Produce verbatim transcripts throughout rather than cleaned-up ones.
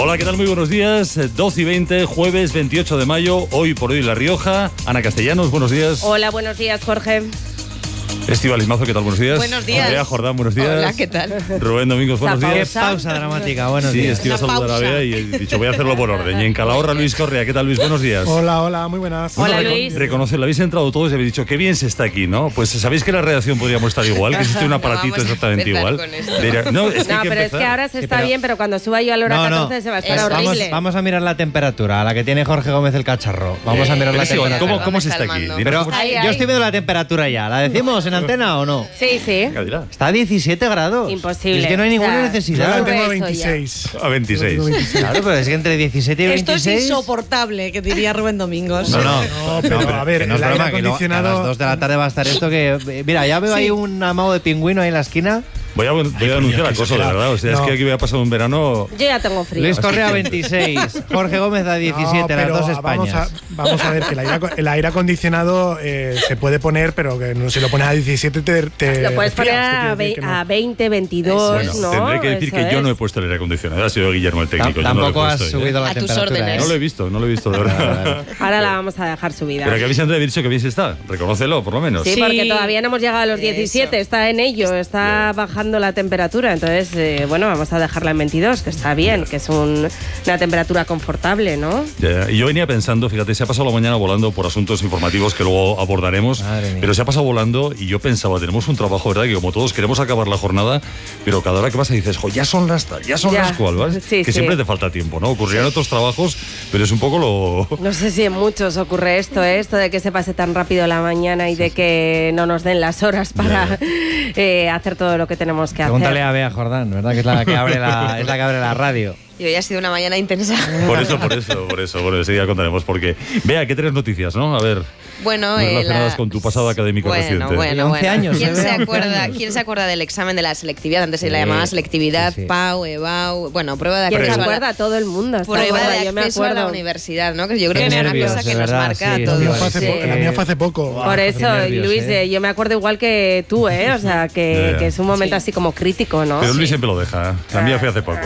Hola, ¿qué tal? Muy buenos días. doce y veinte, jueves veintiocho de mayo, hoy por hoy La Rioja. Ana Castellanos, buenos días. Hola, buenos días, Jorge. Estíbaliz Mazo, ¿qué tal? Buenos días. Buenos días. Andrea Jordán, buenos días. Hola, ¿qué tal? Rubén Domingos, buenos Esa días. Qué pausa dramática, buenos Sí, días. es que iba a Una saludar a pausa. Bea y he dicho, voy a hacerlo por orden. Y en Calahorra, Luis Correa, ¿qué tal, Luis? Buenos días. Hola, hola, muy buenas. Hola, Bueno, Luis. Reconocerlo, habéis entrado todos y habéis dicho, qué bien se está aquí, ¿no? Pues sabéis que la redacción podríamos estar igual, que existe un aparatito vamos a exactamente empezar igual. con esto. Dirá, no, es que No, hay que pero es empezar. que ahora se Sí, está pero- bien, pero cuando suba yo a la hora No, no. catorce se va a estar Es- Vamos, horrible. vamos a mirar la temperatura, la que tiene Jorge Gómez el cacharro. Vamos Eh, a mirar pero la es igual, temperatura. ¿cómo, ¿Cómo se está aquí? Calmando. Dime Pero cómo- Ahí, yo ahí. estoy viendo la temperatura ya. ¿La decimos en antena o no? Sí, sí. Venga, dirá. Está a diecisiete grados. Imposible. Es que no hay ninguna O sea, Yo necesidad. la sube tengo a eso veintiséis. A veintiséis. Yo tengo veintiséis. Claro, pero es que entre diecisiete y Esto es veintiséis... insoportable, que diría Rubén Domingos. No, no, No, pero, a ver, que no es el aire broma, que no, que a acondicionado- las dos de la tarde va a estar esto que... Mira, ya veo Sí. ahí un amado de pingüino ahí en la esquina. Voy a, voy a denunciar qué acoso, de exagerado. verdad. O sea, No. es que aquí voy a pasar un verano. Yo ya tengo frío. Luis Correa veintiséis, Jorge Gómez a diecisiete, No, las pero dos vamos Españas. a, vamos a ver que el aire, aco- el aire acondicionado eh, se puede poner, pero que no, si lo pones a diecisiete te, te Lo puedes poner resfrías, te a, quiero ve- decir que no. a veinte, veintidós, Bueno, ¿no? tendré que decir Eso que yo es. no he puesto el aire acondicionado. Ha sido Guillermo el técnico. yo no lo he Tampoco has puesto, ¿eh? subido la A tus temperatura. órdenes. ¿eh? No lo he visto, no lo he visto, de verdad. Ahora la vamos a dejar subida. Pero que habéis antes de dicho que bien se está. Reconócelo, por lo menos. Sí, Sí. porque todavía no hemos llegado a los Eso. diecisiete, está en ello, está bajando la temperatura. Entonces, eh, bueno, vamos a dejarla en veintidós, que está bien, que es un- una temperatura confortable, ¿no? Ya, ya. Y yo venía pensando, fíjate, se ha pasado la mañana volando por asuntos informativos que luego abordaremos, Madre mía. pero se ha pasado volando y yo pensaba, tenemos un trabajo, ¿verdad? Que como todos queremos acabar la jornada, pero cada hora que pasa dices, jo, ya son las ta- ya son Ya. las cual, ¿vale? Sí, que sí. siempre te falta tiempo, ¿no? Ocurrirán otros trabajos, pero es un poco lo... No sé si en muchos ocurre esto, ¿eh? Esto de que se pase tan rápido la mañana y de que no nos den las horas para eh, hacer todo lo que tenemos que Pregúntale hacer. a Bea Jordán, ¿verdad? Que es la que abre la, es la, que abre la radio. Y hoy ha sido una mañana intensa. Por eso, por eso, por eso, bueno, enseguida contaremos porque... Vea, ¿qué tres noticias, no? A ver, Bueno, muy eh, relacionadas la- con tu pasado académico bueno, reciente. Bueno, Y once bueno. años, ¿Quién, ¿eh? se once acuerda, años. ¿Quién se acuerda del examen de la selectividad? Antes se Sí, le llamaba selectividad, sí, sí. P A U, E B A U, bueno, prueba de ¿Quién se acceso, a acuerda? la, Todo el mundo. se prueba acuerda, de yo me acceso a la acuerdo. universidad, ¿no? Que yo creo Qué que es una nervios, cosa que de nos verdad, marca sí, a La todos. mía Todo fue hace Sí. po- la mía fue hace poco. Por qué eso, nervios, Luis, eh. eh, yo me acuerdo igual que tú, ¿eh? O sea, que, Ya, ya. que es un momento así como crítico, ¿no? Pero Luis siempre lo deja. La mía fue hace poco.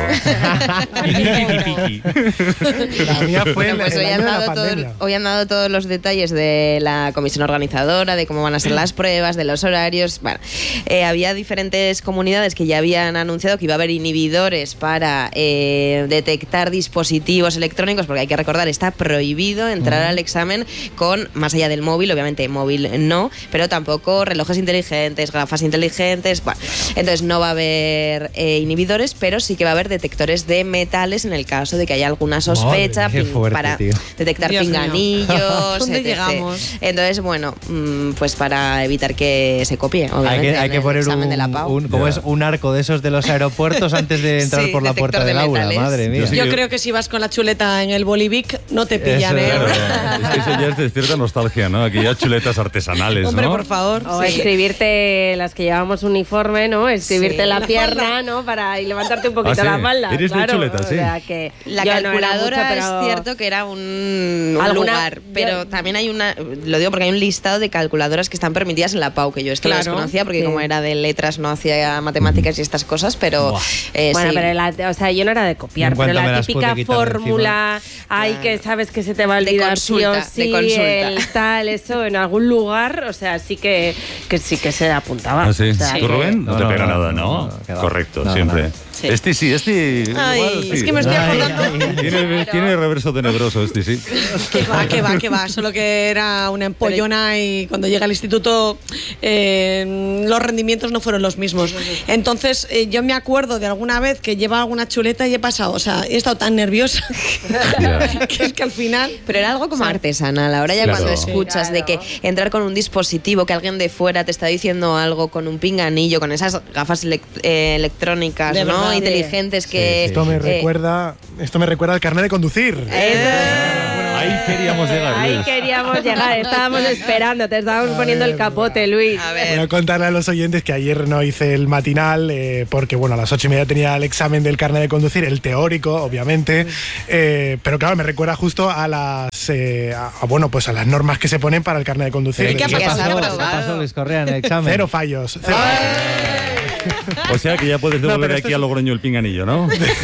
La mía fue Bueno, el, pues el hoy han, año de la dado todo- pandemia. hoy han dado todos los detalles de la comisión organizadora, de cómo van a ser las pruebas, de los horarios. Bueno, eh, había diferentes comunidades que ya habían anunciado que iba a haber inhibidores para eh, detectar dispositivos electrónicos, porque hay que recordar, está prohibido entrar al examen con, más allá del móvil, obviamente móvil no, pero tampoco relojes inteligentes, gafas inteligentes. Bueno, entonces no va a haber eh, inhibidores, pero sí que va a haber detectores de metales en el caso de que haya alguna sospecha Madre, qué pin- fuerte, para tío. detectar Dios mío. pinganillos. ¿Dónde etcétera. llegamos? Entonces, bueno, mm, pues para evitar que se copie, obviamente. Hay que, hay en que el poner examen un, de la P A U. un- ¿cómo Ya. es? Un arco de esos de los aeropuertos antes de entrar Sí, por la puerta detector de del aula. metales. Madre mía. Yo sí Yo que- creo que si vas con la chuleta en el Bolivic, no te pillan, Eso, ¿eh? Claro, es que eso ya es de cierta nostalgia, ¿no? Aquí ya chuletas artesanales, Hombre, ¿no? por favor. O Sí. escribirte las que llevábamos uniforme, ¿no? Escribirte Sí. en la, La pierna, falda. ¿no? Para y levantarte un poquito Ah, sí. la falda. Eres de claro. chuleta, sí. O sea, que La yo no era calculadora mucho, pero- es cierto que era un, un Alguna- lugar, pero yo- también hay una, lo digo porque hay un listado de calculadoras que están permitidas en la P A U, que yo esto lo Claro. desconocía porque Sí. como era de letras no hacía matemáticas y estas cosas, pero Buah. eh, Bueno, sí. pero la, o sea, yo no era de copiar, En pero cuanto me la las típica pude quitar de fórmula, ay, Claro. que sabes que se te va a De olvidar consulta, sí o de sí, consulta. el tal, eso, en algún lugar, o sea, sí que, que sí que se apuntaba. Ah, sí. O sea, ¿Tú, que- Rubén? No, No, te no, pega no, nada, no, ¿no? no, no, que va. Correcto, No, siempre. nada. Sí. Este sí, este... Ay, igual, sí. es que me estoy Ay, acordando. ay, Tiene, tiene reverso tenebroso este, sí. Que va, que va, que va. Solo que era una empollona y cuando llega al instituto eh, los rendimientos no fueron los mismos. Entonces eh, yo me acuerdo de alguna vez que lleva alguna chuleta y he pasado, o sea, he estado tan nerviosa Ya. que es que al final... Pero era algo como artesanal. Ahora ya Claro. cuando escuchas Sí, de que claro. entrar con un dispositivo, que alguien de fuera te está diciendo algo con un pinganillo, con esas gafas elec- eh, electrónicas, De ¿no? verdad. Inteligentes que... Sí, sí. Esto me eh, recuerda, esto me recuerda al carnet de conducir. Ahí queríamos llegar, Ahí Luis. queríamos llegar, estábamos esperando, te estábamos poniendo el capote, Luis. A Voy ver. a contarle a los oyentes que ayer no hice el matinal eh, porque, bueno, a las ocho y media tenía el examen del carnet de conducir, el teórico, obviamente, eh, pero claro, me recuerda justo a las, eh, a, a, bueno, pues a las normas que se ponen para el carnet de conducir. ¿Y qué ha ¿Qué has pasado? ¿Qué aprobado? pasó, Luis Correa, en el examen? Cero fallos. Cero. O sea que ya puedes devolver No, aquí es... a Logroño el pinganillo, ¿no?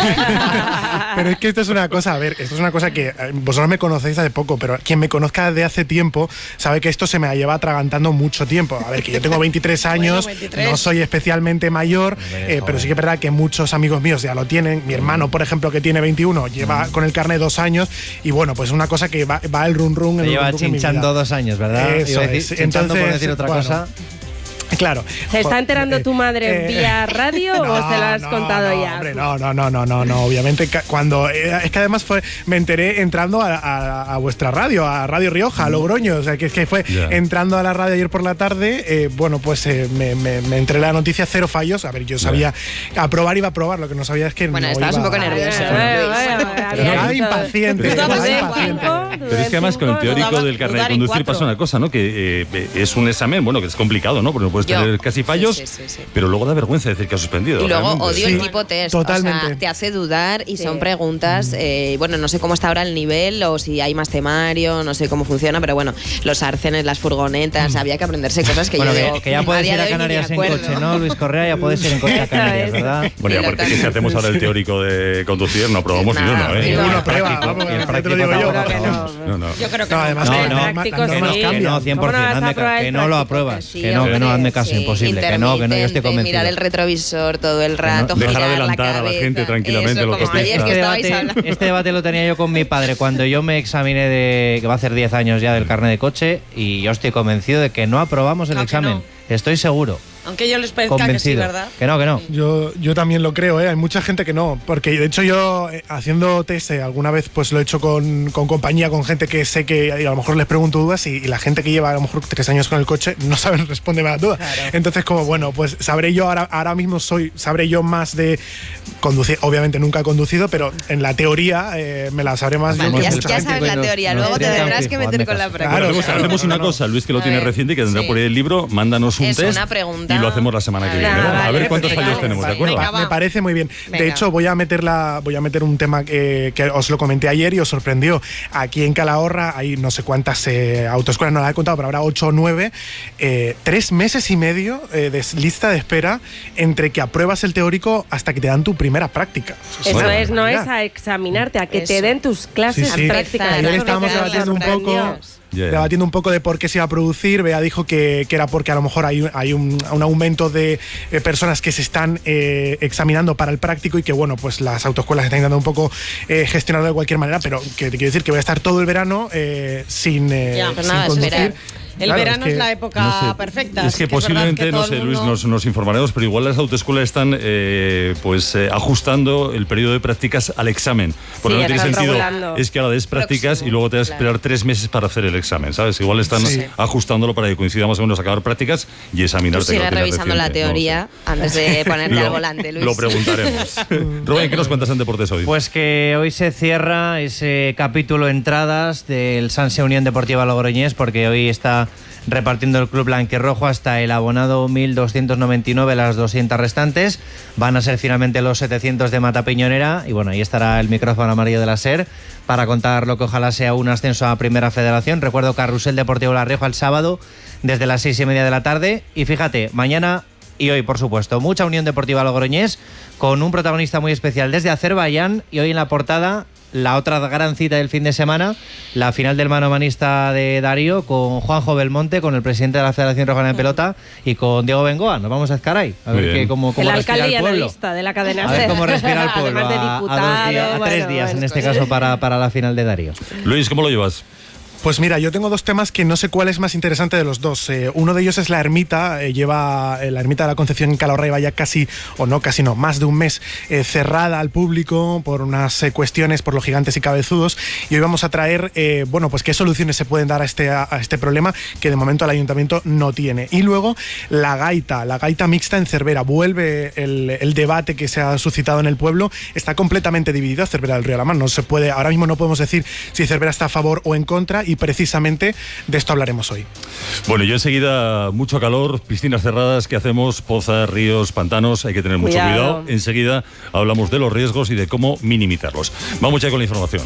Pero es que esto es una cosa, a ver, esto es una cosa que eh, vosotros me conocéis hace poco, pero quien me conozca de hace tiempo sabe que esto se me lleva atragantando mucho tiempo. A ver, que yo tengo veintitrés años, Bueno, veintitrés. no soy especialmente mayor, eh, pero sí que es verdad que muchos amigos míos ya lo tienen. Mi hermano, por ejemplo, que tiene veintiuno, lleva con el carnet dos años y bueno, pues es una cosa que va, va el run run. Te el lleva run run en mi chinchando vida. dos años, ¿verdad? Eso Iba a decir, es. chinchando Entonces, por decir otra bueno, cosa. Claro. ¿Se está enterando Eh, tu madre eh, vía radio no, o se lo has no, contado no, ya? Hombre, no, no, no, no, no, no. Obviamente, ca- cuando. eh, es que además fue. Me enteré entrando a, a- a vuestra radio, a Radio Rioja, a Logroño. O sea, que es que fue Ya. entrando a la radio ayer por la tarde. eh, bueno, pues eh, me, me, me enteré la noticia, cero fallos. A ver, yo sabía. Aprobar iba a probar, lo que no sabía es que. Bueno, no estabas iba un poco a- nervioso. Bueno, bueno, Pero había estaba dicho- impaciente. Tú estaba dabas en impaciente. cinco, tú Pero es que además con el en cinco, teórico dudaba- del carnet de dudar en conducir cuatro. pasa una cosa, ¿no? Que eh, es un examen, bueno, que es complicado, ¿no? Porque no puedes Yo. tener casi fallos, Sí, sí, sí, sí. pero luego da vergüenza decir que has suspendido. Y luego realmente. odio Sí, el tipo test. totalmente. O sea, te hace dudar y Sí. son preguntas. Eh, bueno, no sé cómo está ahora el nivel o si hay más temario, no sé cómo funciona, pero bueno, los arcenes, las furgonetas, había que aprenderse cosas que Bueno, yo que, digo, que ya puedes día ir de a hoy ni me Canarias en acuerdo. coche, ¿no, Luis Correa? Ya puedes ir en coche a Eso Canarias, es. ¿verdad? Bueno, y aparte que si hacemos ahora el teórico de conducir, no probamos ni Nada, uno, ¿eh? ni Ninguna No, prueba, práctico, vamos, y el ya te lo práctico digo yo. Seguro que no. No, no. Yo creo que No, no. además, No, que- no, práctico las sí. normas Que no, cambian. cien por ¿Cómo no ciento, vas a hazme ca- probar que el no lo práctico? apruebas, Sí, que no, que no, hombre, hazme caso, sí, imposible, que no, que no, yo estoy intermitente, convencido. Mirar el retrovisor todo el rato, Dejar girar adelantar la a la cabeza. gente tranquilamente, Eso, lo que como ayer estáis- que Este estabais debate, hablando. este debate lo tenía yo con mi padre cuando yo me examiné de que va a hacer diez años ya del carnet de coche y yo estoy convencido de que no aprobamos el No, que examen. no. Estoy seguro, Aunque yo les parezca que sí, convencido. ¿verdad? Que no, que no. Yo, yo también lo creo, ¿eh? Hay mucha gente que no, porque de hecho yo eh, haciendo test eh, alguna vez pues lo he hecho con, con compañía, con gente que sé que a lo mejor les pregunto dudas y, y la gente que lleva a lo mejor tres años con el coche no saben responderme a las dudas. Entonces como bueno, pues sabré yo ahora, ahora mismo soy, sabré yo más de conducir, obviamente nunca he conducido, pero en la teoría eh, me la sabré más Vale, yo que ya, mucha ya gente. sabes la nos- teoría, nos luego te tendrán tendrás fijo, que meter hazme con la caso. práctica. Claro, hacemos claro, hacemos no, una no. cosa, Luis que lo A tiene ver, reciente, que tendrá sí. por ahí el libro, mándanos un Eso, test una pregunta. y lo hacemos la semana que Ah, viene. ¿no? vale, A ver cuántos perfecto. fallos tenemos, ¿de acuerdo? Venga, va. Me parece muy bien. Venga. De hecho, voy a meter la, voy a meter un tema que, que os lo comenté ayer y os sorprendió. Aquí en Calahorra hay no sé cuántas eh, autoescuelas, no las he contado, pero habrá ocho o nueve. Eh, tres meses y medio eh, de lista de espera entre que apruebas el teórico hasta que te dan tu primera práctica. Eso una es, no es barbaridad. a examinarte, a que te Eso. den tus clases Sí, sí. prácticas. Ayer Eso me estábamos queda debatiendo un sorprendido. poco. Yeah. Debatiendo un poco de por qué se iba a producir. Bea dijo que, que era porque a lo mejor hay, un- hay un, un aumento de eh, personas que se están eh, examinando para el práctico y que, bueno, pues las autoescuelas están intentando un poco eh, gestionarlo de cualquier manera, pero que te quiero decir que voy a estar todo el verano eh, sin, eh, Ya, pues sin nada, conducir. esperar. El Claro, verano es es, que- la época No sé, perfecta. Es así que es verdad posiblemente, que todo no el sé, Luis, mundo- nos, nos informaremos, pero igual las autoescuelas están eh, pues eh, ajustando el periodo de prácticas al examen. Porque Sí, no tiene están sentido regulando. es que ahora des prácticas Próximo, y luego te vas a claro. esperar tres meses para hacer el examen, ¿sabes? Igual están Sí. ajustándolo para que coincida más o menos acabar prácticas y Tú examinarte. que sigues lo tienes revisando la reciente, no lo sé. teoría antes de ponerte Lo- al volante, Luis. Lo preguntaremos. Rubén, ¿qué nos cuentas en deportes hoy? Pues que hoy se cierra ese capítulo entradas del Sanse Unión Deportiva Logroñés, porque hoy está repartiendo el club blanquirrojo hasta el abonado mil doscientos noventa y nueve, las doscientas restantes. Van a ser finalmente los setecientos de Mata Piñonera y bueno, ahí estará el micrófono amarillo de la SER para contar lo que ojalá sea un ascenso a Primera Federación. Recuerdo Carrusel Deportivo La Rioja el sábado desde las seis y media de la tarde y fíjate, mañana y hoy, por supuesto, mucha Unión Deportiva Logroñés con un protagonista muy especial desde Azerbaiyán y hoy en la portada la otra gran cita del fin de semana, la final del mano manista de Darío con Juanjo Belmonte, con el presidente de la Federación Rojana de Pelota y con Diego Bengoa. Nos vamos a Ezcaray a Muy ver bien. qué, cómo, cómo El respira alcalde y el pueblo. analista de la cadena A ver SER. cómo respira el pueblo. Además de a, a dos diputado, días- a tres bueno, días en bueno. este caso para, para la final de Darío. Luis, ¿cómo lo llevas? Pues mira, yo tengo dos temas que no sé cuál es más interesante de los dos. Eh, uno de ellos es la ermita, eh, lleva eh, la ermita de la Concepción en Calahorra lleva ya casi, o no, casi no, más de un mes eh, cerrada al público por unas eh, cuestiones, por los gigantes y cabezudos. Y hoy vamos a traer, eh, bueno, pues qué soluciones se pueden dar a este, a, a este problema que de momento el ayuntamiento no tiene. Y luego la gaita, la gaita mixta en Cervera. Vuelve el, el debate que se ha suscitado en el pueblo. Está completamente dividido Cervera del Río Alamán. No se puede, ahora mismo no podemos decir si Cervera está a favor o en contra y precisamente de esto hablaremos hoy. Bueno, yo enseguida, mucho calor, piscinas cerradas, ¿qué hacemos? Pozas, ríos, pantanos, hay que tener mucho Cuidado. cuidado. Enseguida hablamos de los riesgos y de cómo minimizarlos. Vamos ya con la información.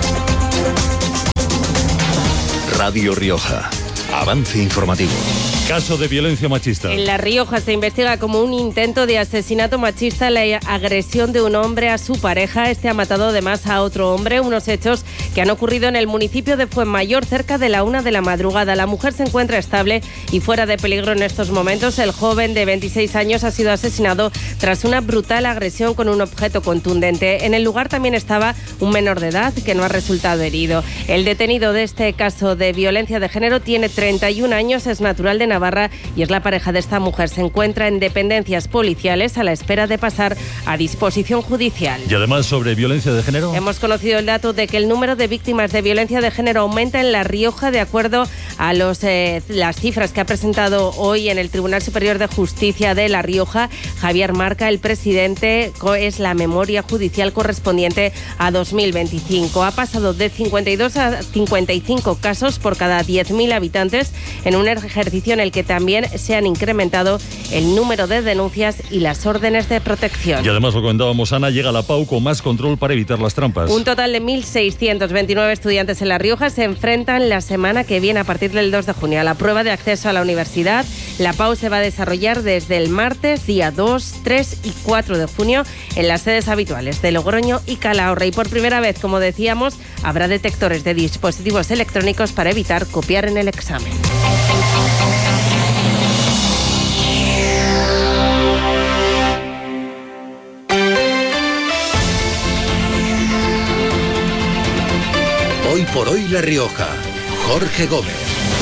Radio Rioja. Avance informativo. Caso de violencia machista. En La Rioja se investiga como un intento de asesinato machista la agresión de un hombre a su pareja. Este ha matado además a otro hombre, unos hechos que han ocurrido en el municipio de Fuenmayor cerca de la una de la madrugada. La mujer se encuentra estable y fuera de peligro en estos momentos. El joven de veintiséis años ha sido asesinado tras una brutal agresión con un objeto contundente. En el lugar también estaba un menor de edad que no ha resultado herido. El detenido de este caso de violencia de género tiene treinta y un años, es natural de Navarra y es la pareja de esta mujer. Se encuentra en dependencias policiales a la espera de pasar a disposición judicial. Y además sobre violencia de género. Hemos conocido el dato de que el número de víctimas de violencia de género aumenta en La Rioja de acuerdo a los, eh, las cifras que ha presentado hoy en el Tribunal Superior de Justicia de La Rioja. Javier Marca, el presidente, es la memoria judicial correspondiente a dos mil veinticinco. Ha pasado de cincuenta y dos a cincuenta y cinco casos por cada diez mil habitantes en un ejercicio en el que también se han incrementado el número de denuncias y las órdenes de protección. Y además, lo comentábamos, Ana, llega la Pau con más control para evitar las trampas. Un total de mil seiscientos veintinueve estudiantes en La Rioja se enfrentan la semana que viene, a partir del dos de junio, a la prueba de acceso a la universidad. La Pau se va a desarrollar desde el martes, día dos, tres y cuatro de junio, en las sedes habituales de Logroño y Calahorra. Y por primera vez, como decíamos, habrá detectores de dispositivos electrónicos para evitar copiar en el examen. Hoy por hoy La Rioja. Jorge Gómez.